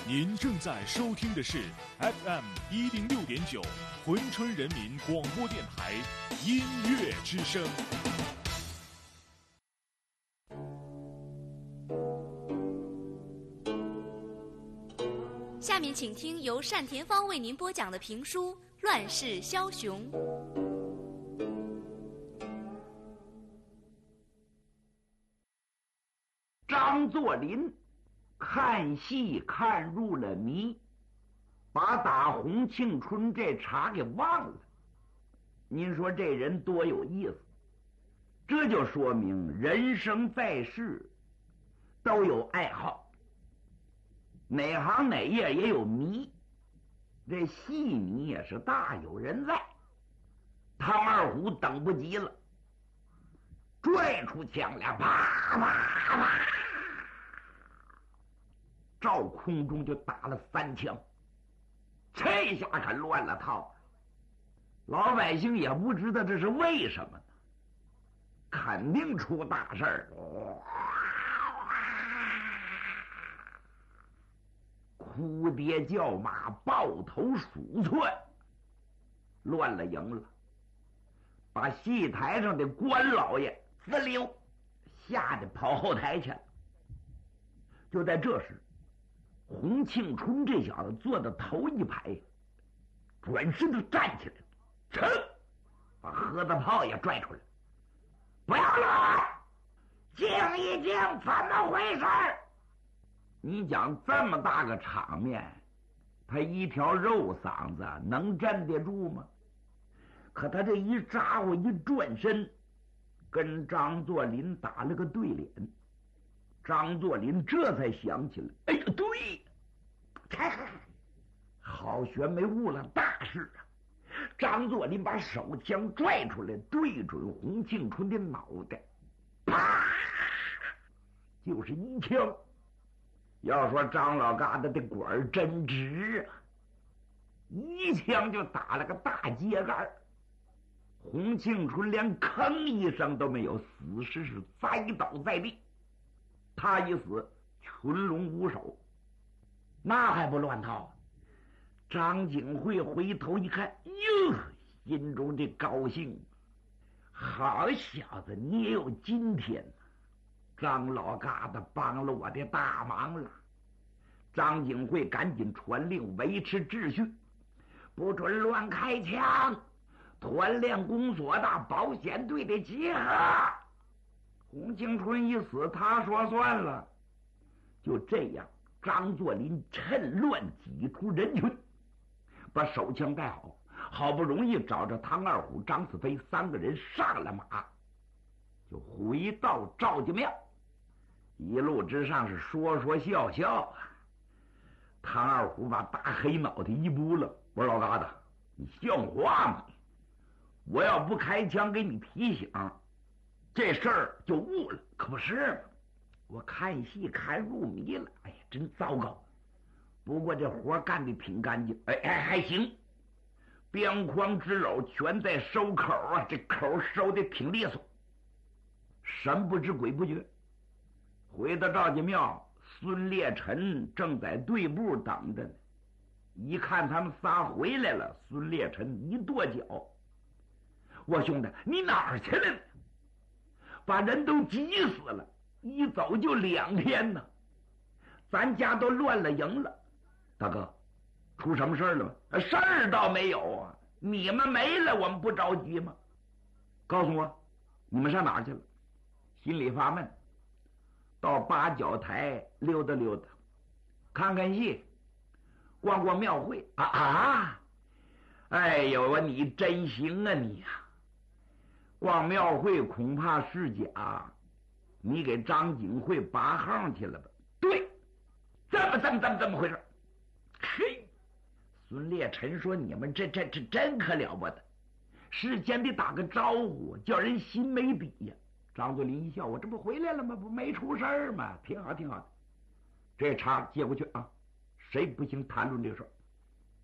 您正在收听的是 FM106.9珲春人民广播电台音乐之声。 下面请听由单田芳为您播讲的评书《乱世枭雄》。 张作霖看戏看入了迷，把打洪庆春这茬给忘了。您说这人多有意思，这就说明人生在世都有爱好，哪行哪业也有迷，这戏迷也是大有人在。唐二虎等不及了，拽出枪来，啪啪啪，照空中就打了3枪，这下可乱了套。老百姓也不知道这是为什么呢，肯定出大事儿。哭爹叫马，抱头鼠窜，乱了营了，把戏台上的官老爷滋溜吓得跑后台去了。就在这时，洪庆春这小子坐到头一排，转身就站起来了，噌，把盒子炮也拽出来，不要乱，静一静，怎么回事？你讲这么大个场面，他一条肉嗓子能站得住吗？可他这一咋呼一转身，跟张作霖打了个对脸。张作霖这才想起来，哎呦，对，好悬没误了大事啊！张作霖把手枪拽出来，对准洪庆春的脑袋，啪，就是一枪。要说张老疙瘩的管真直啊，一枪就打了个大秸秆。洪庆春连吭一声都没有，死尸是栽倒在地。他一死，群龙无首，那还不乱套？张景惠回头一看，哟，心中这高兴，好小子，你也有今天呢！张老疙瘩帮了我的大忙了。张景惠赶紧传令维持秩序，不准乱开枪，团练公所的保险队的集合。洪庆春一死，他说算了。就这样，张作霖趁乱挤出人群，把手枪带好，好不容易找着唐二虎、张子飞3个人上了马，就回到赵家庙。一路之上是说说笑笑啊。唐二虎把大黑脑袋一拨了，我说老疙瘩，你像话吗？我要不开枪给你提醒，这事儿就误了，可不是吗？我看戏看入迷了，哎呀，真糟糕。不过这活干得挺干净，哎，还行。边框直篓全在收口啊，这口收的挺利索。神不知鬼不觉，回到赵家庙，孙烈臣正在队部等着呢。一看他们仨回来了，孙烈臣一跺脚：“我兄弟，你哪儿去了？把人都急死了，一走就2天呢，咱家都乱了营了。大哥，出什么事了吗？事儿倒没有啊，你们没了，我们不着急吗？告诉我，你们上哪儿去了？”心里发闷，到八角台溜达溜达，看看戏，逛逛庙会啊！哎呦啊，你真行啊你呀！逛庙会恐怕是假，你给张景惠拔号去了吧？对，这么回事？嘿，孙烈臣说：“你们这真可了不得，事先得打个招呼，叫人心没底呀。”张作霖一笑：“我这不回来了吗？不没出事吗？挺好，挺好的。这茬接过去啊，谁不行谈论这事儿。”